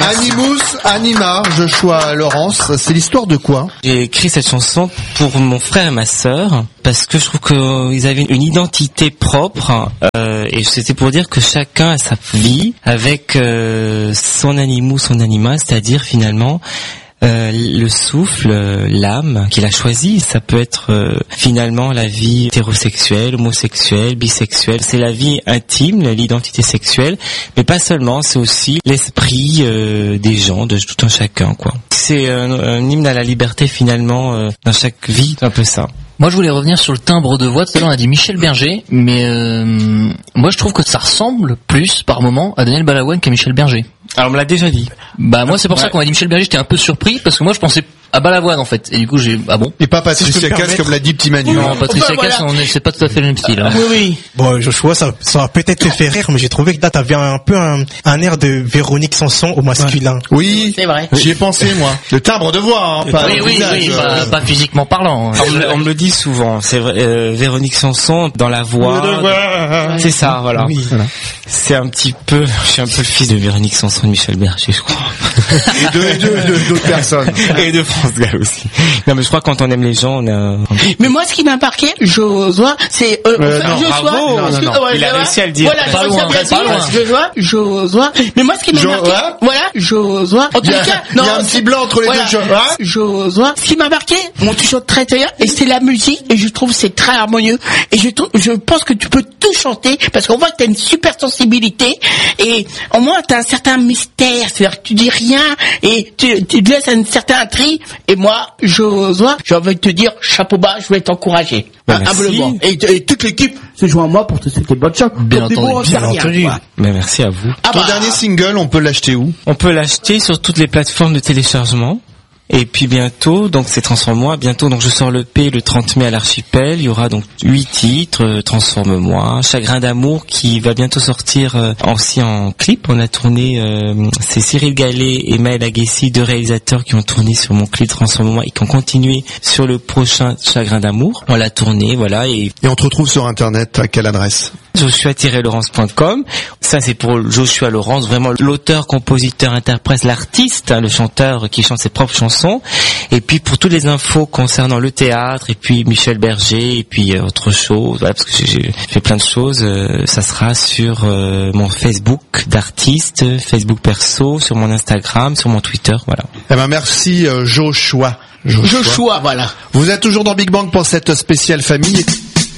Animus Anima, Joshua Laurence, c'est l'histoire de quoi? J'ai écrit cette chanson pour mon frère et ma sœur parce que je trouve qu'ils avaient une identité propre et c'était pour dire que chacun a sa vie avec son animus, son anima, c'est-à-dire finalement le souffle, l'âme qu'il a choisi. Ça peut être finalement la vie hétérosexuelle, homosexuelle, bisexuelle. C'est la vie intime, l'identité sexuelle, mais pas seulement. C'est aussi l'esprit des gens, de tout un chacun, quoi. C'est un hymne à la liberté finalement dans chaque vie. C'est un peu ça. Moi, je voulais revenir sur le timbre de voix. Tout à l'heure, on a dit Michel Berger, mais moi, je trouve que ça ressemble plus, par moment, à Daniel Balavoine qu'à Michel Berger. Alors, on me l'a déjà dit. Bah, moi, c'est pour ça qu'on a dit Michel Berger, j'étais un peu surpris, parce que moi, je pensais à Balavoine, en fait. Et du coup, ah bon? Et pas Patricia Cass, comme l'a dit Petit Manu. Non, Patricia Cass, c'est pas tout à fait le même style, hein. Oui. Bon, Joshua, ça va peut-être te faire rire, mais j'ai trouvé que là, t'avais un peu un air de Véronique Sanson au masculin. Oui. C'est vrai. J'y ai pensé, moi. Le timbre de voix, hein, pas oui, pas physiquement parlant. On me le dit souvent. C'est vrai, Véronique Sanson, dans la voix. C'est ça, voilà. Oui. Voilà. C'est un petit peu, je suis un peu le fils de Véronique Sanson et de Michel Berger, je crois. Et d'autres personnes. Et de France Gall aussi. Non, mais je crois que quand on aime les gens, on a... Mais moi, ce qui m'a marqué, Joshua, c'est, bravo. Non. Il a réussi à le dire. Voilà, Joshua. Mais moi, ce qui m'a marqué, Joshua. En tout cas, il y a un petit blanc entre les deux. Joshua. Ce qui m'a marqué, tu chantes très bien, et c'est la musique, et je trouve que c'est très harmonieux, et je pense que tu peux tout chanter, parce qu'on voit que t'as une super sensibilité, et au moins t'as un certain mystère, c'est-à-dire que tu dis rien, et tu te laisses un certain intrigue, et moi, Joshua, j'ai envie de te dire, chapeau bas, je vais t'encourager. Humblement. Et toute l'équipe se joint à moi pour te souhaiter bonne chance. Bien entendu. Mais merci à vous. Ton dernier single, on peut l'acheter où? On peut l'acheter sur toutes les plateformes de téléchargement. Et puis bientôt, donc c'est Transforme-moi, bientôt donc je sors l'EP le 30 mai à l'Archipel, il y aura donc 8 titres, Transforme-moi, Chagrin d'amour qui va bientôt sortir aussi en clip. On a tourné, c'est Cyril Gallet et Maël Aguessi, deux réalisateurs qui ont tourné sur mon clip Transforme-moi et qui ont continué sur le prochain Chagrin d'amour. On l'a tourné, voilà. Et on te retrouve sur internet à quelle adresse? Joshua-Laurence.com. Ça c'est pour Joshua Laurence, vraiment l'auteur, compositeur, interprète, l'artiste, le chanteur qui chante ses propres chansons. Et puis pour toutes les infos concernant le théâtre et puis Michel Berger et puis autre chose, voilà, parce que j'ai fait plein de choses, ça sera sur mon Facebook d'artiste, Facebook perso, sur mon Instagram, sur mon Twitter, voilà. Eh ben merci Joshua, voilà. Vous êtes toujours dans Big Bang pour cette spéciale famille.